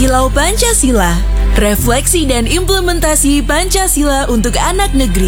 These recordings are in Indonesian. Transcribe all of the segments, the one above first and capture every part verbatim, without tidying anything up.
Kilau Pancasila, refleksi dan implementasi Pancasila untuk anak negeri.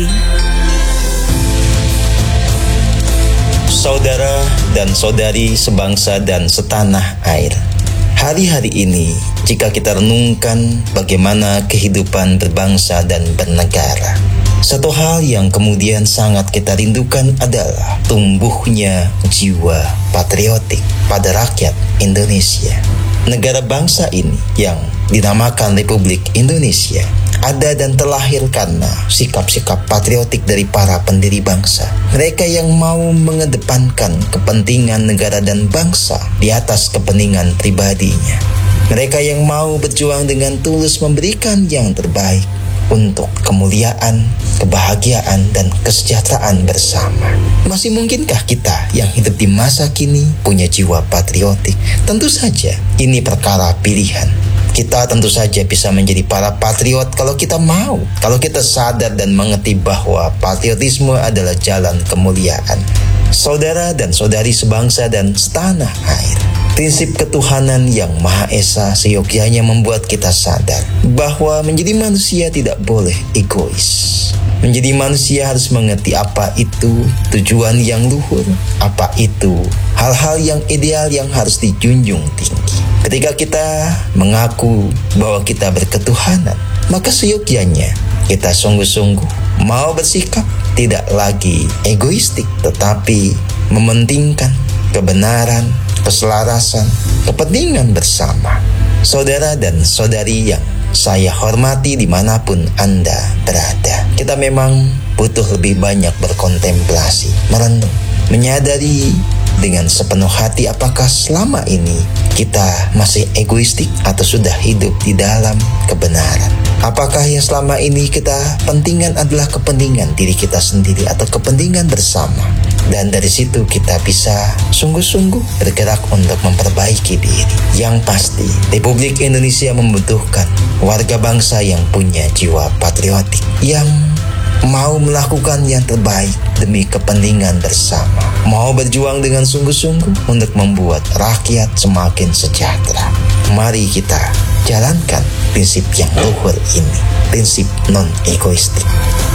Saudara dan saudari sebangsa dan setanah air, hari-hari ini jika kita renungkan bagaimana kehidupan berbangsa dan bernegara, satu hal yang kemudian sangat kita rindukan adalah tumbuhnya jiwa patriotik pada rakyat Indonesia. Negara bangsa ini yang dinamakan Republik Indonesia ada dan terlahir karena sikap-sikap patriotik dari para pendiri bangsa. Mereka yang mau mengedepankan kepentingan negara dan bangsa di atas kepentingan pribadinya. Mereka yang mau berjuang dengan tulus memberikan yang terbaik untuk kemuliaan, kebahagiaan, dan kesejahteraan bersama. Masih mungkinkah kita yang hidup di masa kini punya jiwa patriotik? Tentu saja, ini perkara pilihan. Kita tentu saja bisa menjadi para patriot kalau kita mau, kalau kita sadar dan mengerti bahwa patriotisme adalah jalan kemuliaan. Saudara dan saudari sebangsa dan setanah air, prinsip ketuhanan yang Maha Esa seyogyanya membuat kita sadar bahwa menjadi manusia tidak boleh egois. Menjadi manusia harus mengerti apa itu tujuan yang luhur, apa itu hal-hal yang ideal yang harus dijunjung tinggi. Ketika kita mengaku bahwa kita berketuhanan, maka seyogyanya kita sungguh-sungguh mau bersikap tidak lagi egoistik, tetapi mementingkan kebenaran, keselarasan, kepentingan bersama. Saudara dan saudari yang saya hormati dimanapun Anda berada, kita memang butuh lebih banyak berkontemplasi, merenung, menyadari dengan sepenuh hati apakah selama ini kita masih egoistik atau sudah hidup di dalam kebenaran. Apakah yang selama ini kita pentingkan adalah kepentingan diri kita sendiri atau kepentingan bersama. Dan dari situ kita bisa sungguh-sungguh bergerak untuk memperbaiki diri. Yang pasti, Republik Indonesia membutuhkan warga bangsa yang punya jiwa patriotik, yang mau melakukan yang terbaik demi kepentingan bersama, mau berjuang dengan sungguh-sungguh untuk membuat rakyat semakin sejahtera. Mari kita jalankan prinsip yang luhur ini, prinsip non-egoistik.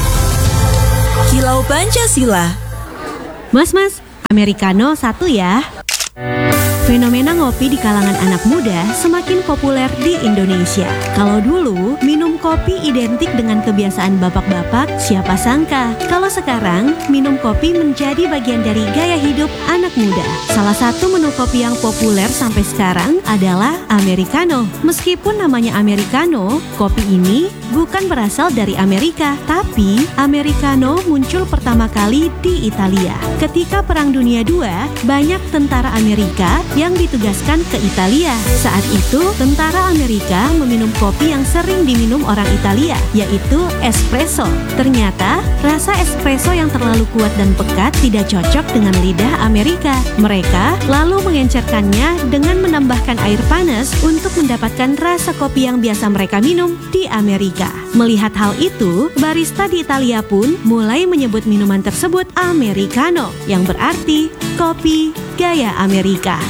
Kilau Pancasila. Mas-mas, Americano satu ya. Fenomena ngopi di kalangan anak muda semakin populer di Indonesia. Kalau dulu minum kopi identik dengan kebiasaan bapak-bapak, siapa sangka kalau sekarang minum kopi menjadi bagian dari gaya hidup anak muda. Salah satu menu kopi yang populer sampai sekarang adalah Americano. Meskipun namanya Americano, kopi ini bukan berasal dari Amerika, tapi Americano muncul pertama kali di Italia. Ketika Perang Dunia kedua, banyak tentara Amerika yang ditugaskan ke Italia. Saat itu, tentara Amerika meminum kopi yang sering diminum orang Italia, yaitu espresso. Ternyata, rasa espresso yang terlalu kuat dan pekat tidak cocok dengan lidah Amerika. Mereka lalu mengencerkannya dengan menambahkan air panas untuk mendapatkan rasa kopi yang biasa mereka minum di Amerika. Melihat hal itu, barista di Italia pun mulai menyebut minuman tersebut Americano, yang berarti kopi gaya Amerika.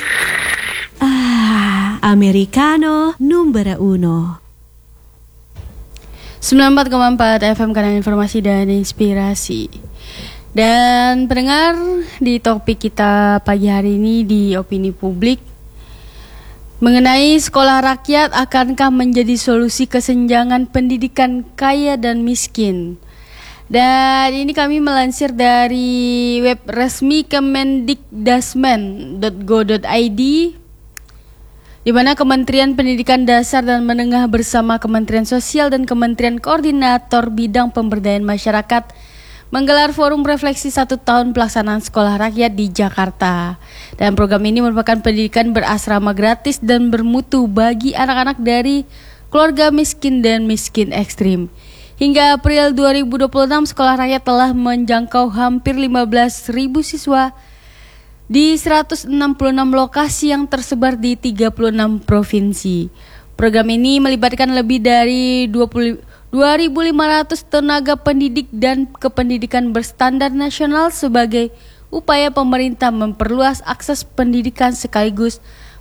Ah, Americano numero uno. sembilan puluh empat koma empat F M, kanal informasi dan inspirasi. Dan pendengar, di topik kita pagi hari ini di opini publik mengenai sekolah rakyat akankah menjadi solusi kesenjangan pendidikan kaya dan miskin. Dan ini kami melansir dari web resmi kemendikdasmen dot go dot i d, di mana Kementerian Pendidikan Dasar dan Menengah bersama Kementerian Sosial dan Kementerian Koordinator Bidang Pemberdayaan Masyarakat menggelar forum refleksi satu tahun pelaksanaan sekolah rakyat di Jakarta. Dan program ini merupakan pendidikan berasrama gratis dan bermutu bagi anak-anak dari keluarga miskin dan miskin ekstrim. Hingga April dua ribu dua puluh enam, sekolah rakyat telah menjangkau hampir lima belas ribu siswa di seratus enam puluh enam lokasi yang tersebar di tiga puluh enam provinsi. Program ini melibatkan lebih dari dua ribu lima ratus tenaga pendidik dan kependidikan berstandar nasional sebagai upaya pemerintah memperluas akses pendidikan sekaligus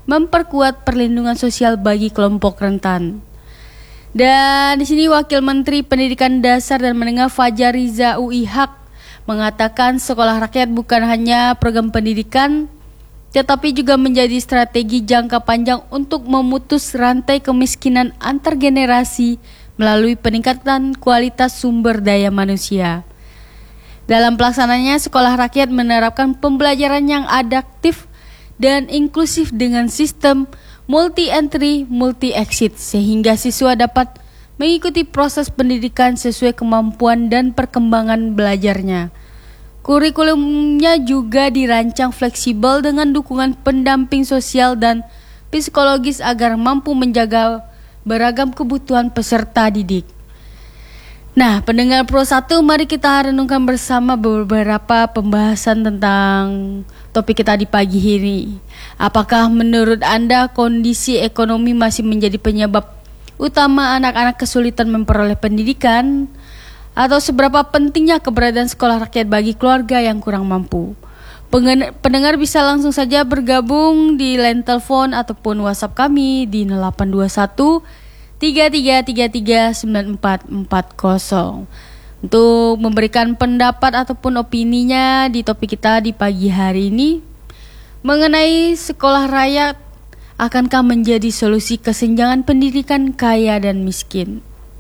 memperkuat perlindungan sosial bagi kelompok rentan. Dan di sini Wakil Menteri Pendidikan Dasar dan Menengah Fajar Riza U I Haq mengatakan sekolah rakyat bukan hanya program pendidikan, tetapi juga menjadi strategi jangka panjang untuk memutus rantai kemiskinan antar generasi melalui peningkatan kualitas sumber daya manusia. Dalam pelaksananya, sekolah rakyat menerapkan pembelajaran yang adaptif dan inklusif dengan sistem multi-entry, multi-exit, sehingga siswa dapat mengikuti proses pendidikan sesuai kemampuan dan perkembangan belajarnya. Kurikulumnya juga dirancang fleksibel dengan dukungan pendamping sosial dan psikologis agar mampu menjaga beragam kebutuhan peserta didik. Nah, pendengar Pro satu, mari kita renungkan bersama beberapa pembahasan tentang topik kita di pagi ini. Apakah menurut Anda kondisi ekonomi masih menjadi penyebab utama anak-anak kesulitan memperoleh pendidikan? Atau seberapa pentingnya keberadaan sekolah rakyat bagi keluarga yang kurang mampu? Pendengar bisa langsung saja bergabung di line telepon ataupun WhatsApp kami di nol delapan dua satu tiga tiga tiga tiga sembilan empat empat nol untuk memberikan pendapat ataupun opininya di topik kita di pagi hari ini mengenai sekolah rakyat akankah menjadi solusi kesenjangan pendidikan kaya dan miskin.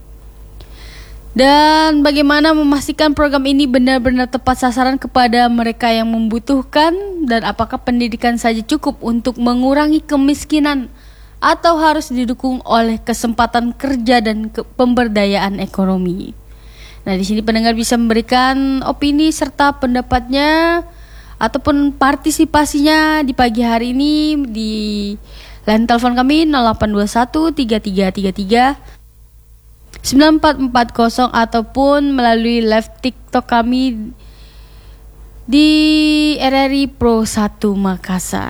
Dan bagaimana memastikan program ini benar-benar tepat sasaran kepada mereka yang membutuhkan, dan apakah pendidikan saja cukup untuk mengurangi kemiskinan atau harus didukung oleh kesempatan kerja dan ke- pemberdayaan ekonomi. Nah, di sini pendengar bisa memberikan opini serta pendapatnya ataupun partisipasinya di pagi hari ini di line telepon kami nol delapan dua satu tiga tiga tiga tiga sembilan empat empat nol ataupun melalui live TikTok kami di R R I Pro satu Makassar.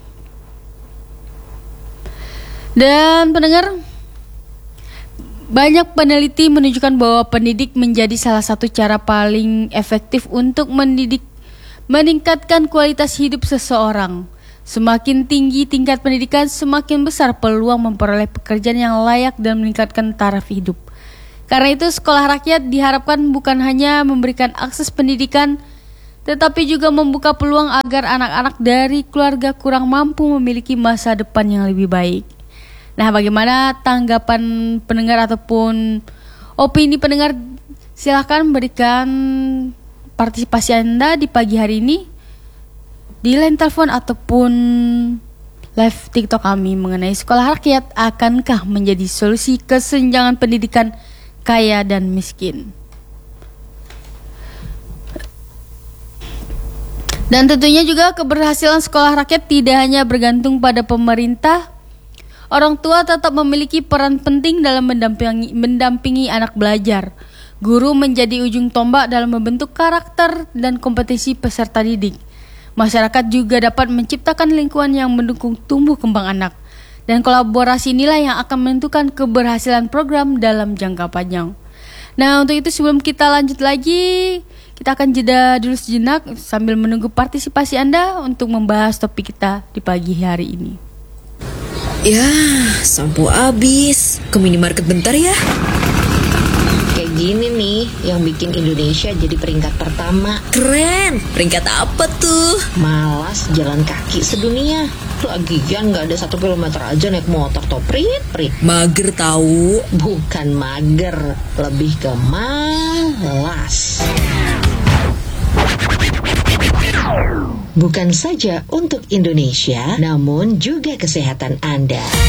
Dan pendengar, banyak peneliti menunjukkan bahwa pendidik menjadi salah satu cara paling efektif untuk mendidik, meningkatkan kualitas hidup seseorang. Semakin tinggi tingkat pendidikan, semakin besar peluang memperoleh pekerjaan yang layak dan meningkatkan taraf hidup. Karena itu, sekolah rakyat diharapkan bukan hanya memberikan akses pendidikan, tetapi juga membuka peluang agar anak-anak dari keluarga kurang mampu memiliki masa depan yang lebih baik. Nah, bagaimana tanggapan pendengar ataupun opini pendengar? Silahkan berikan partisipasi Anda di pagi hari ini di line telepon ataupun live TikTok kami mengenai sekolah rakyat akankah menjadi solusi kesenjangan pendidikan kaya dan miskin. Dan tentunya juga keberhasilan sekolah rakyat tidak hanya bergantung pada pemerintah. Orang tua tetap memiliki peran penting dalam mendampingi, mendampingi anak belajar. Guru menjadi ujung tombak dalam membentuk karakter dan kompetensi peserta didik. Masyarakat juga dapat menciptakan lingkungan yang mendukung tumbuh kembang anak. Dan kolaborasi inilah yang akan menentukan keberhasilan program dalam jangka panjang. Nah, untuk itu sebelum kita lanjut lagi, kita akan jeda dulu sejenak sambil menunggu partisipasi Anda untuk membahas topik kita di pagi hari ini. Ya, sampo habis. Ke minimarket bentar ya. Kayak gini nih yang bikin Indonesia jadi peringkat pertama. Keren. Peringkat apa tuh? Malas jalan kaki sedunia. Lagian gak ada satu kilometer aja naik motor toh prit prit. Mager tahu. Bukan mager, lebih ke malas. Bukan saja untuk Indonesia, namun juga kesehatan Anda.